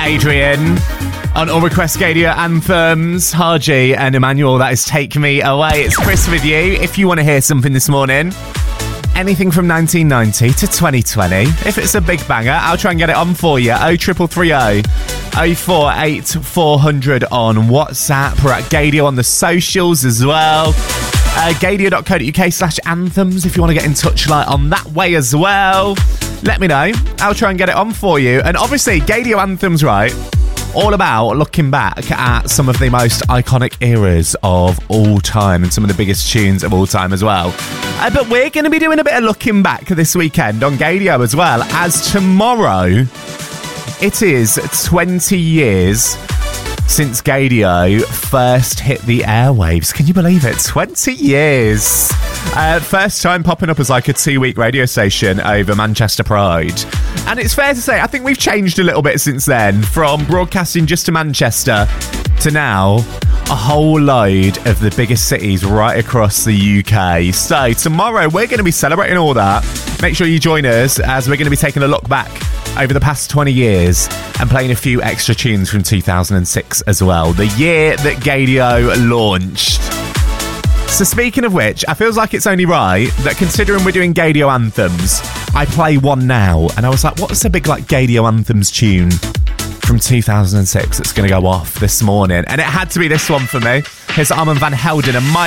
Adrian on All Request Gadio Anthems. Harji and Emmanuel, that is Take Me Away. It's Chris with you. If you want to hear something this morning, anything from 1990 to 2020, if it's a big banger, I'll try and get it on for you. 03330 048 400 on WhatsApp. We're at Gadio on the socials as well. Gadio.co.uk/anthems if you want to get in touch on that way as well. Let me know. I'll try and get it on for you. And obviously, Gadio Anthems, right? All about looking back at some of the most iconic eras of all time and some of the biggest tunes of all time as well. But we're going to be doing a bit of looking back this weekend on Gadio as well, as tomorrow it is 20 years since Gadio first hit the airwaves. Can you believe it? 20 years. First time popping up as like a 2-week radio station over Manchester Pride. And it's fair to say, I think we've changed a little bit since then, from broadcasting just to Manchester to now a whole load of the biggest cities right across the UK. So tomorrow we're going to be celebrating all that. Make sure you join us as we're going to be taking a look back over the past 20 years and playing a few extra tunes from 2006 as well, the year that Gadio launched. So speaking of which, I feels like it's only right that considering we're doing Gadio Anthems, I play one now. And I was like, what's the big Gadio Anthems tune from 2006 that's going to go off this morning? And it had to be this one for me. Here's Armand Van Helden and Mike.